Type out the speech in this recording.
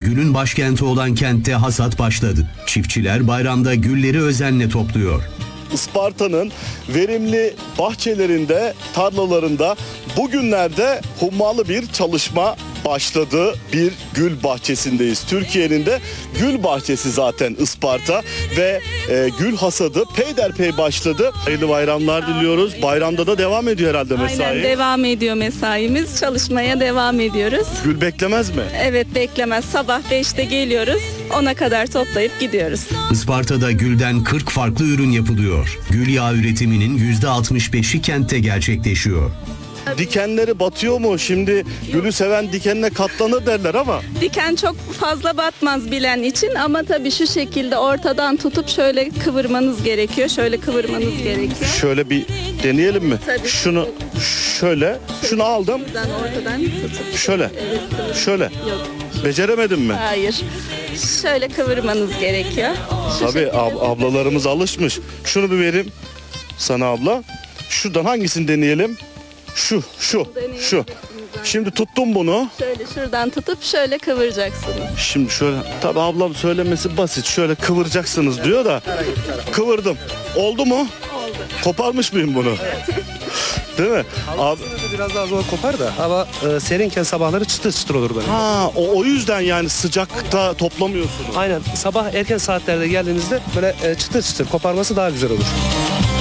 Gülün başkenti olan kentte hasat başladı. Çiftçiler bayramda gülleri özenle topluyor. Isparta'nın verimli bahçelerinde, tarlalarında bugünlerde hummalı bir çalışma başladı. Bir gül bahçesindeyiz. Türkiye'nin de gül bahçesi zaten Isparta ve gül hasadı peyderpey başladı. Hayırlı bayramlar diliyoruz. Bayramda da devam ediyor herhalde mesai. Aynen, devam ediyor mesaimiz. Çalışmaya devam ediyoruz. Gül beklemez mi? Evet, beklemez. Sabah 5'te geliyoruz. 10'a kadar toplayıp gidiyoruz. Isparta'da gülden 40 farklı ürün yapılıyor. Gül yağı üretiminin %65'i kentte gerçekleşiyor. Dikenleri batıyor mu? Şimdi gülü seven dikenine katlanır derler ama. Diken çok fazla batmaz bilen için ama tabii şu şekilde ortadan tutup şöyle kıvırmanız gerekiyor. Şöyle kıvırmanız gerekiyor. Şöyle bir deneyelim mi? Tabii. Şunu şöyle, şunu aldım. Buradan ortadan tutup. Şöyle, şöyle. Yok. Beceremedim mi? Hayır. Şöyle kıvırmanız gerekiyor. Şu Tabii şekilde. ablalarımız alışmış. Şunu bir vereyim sana abla. Şuradan hangisini deneyelim? Şu. Şimdi tuttum bunu. Şöyle şuradan tutup şöyle kıvıracaksınız. Şimdi şöyle, tabii ablam söylemesi basit. Şöyle kıvıracaksınız diyor da. Kıvırdım. Oldu mu? Oldu. Koparmış mıyım bunu? Değil mi? Abi, Biraz daha zor kopar da hava serinken sabahları çıtır çıtır olur böyle. ha, o yüzden yani sıcakta toplamıyorsunuz. Aynen, sabah erken saatlerde geldiğinizde böyle çıtır çıtır koparması daha güzel olur.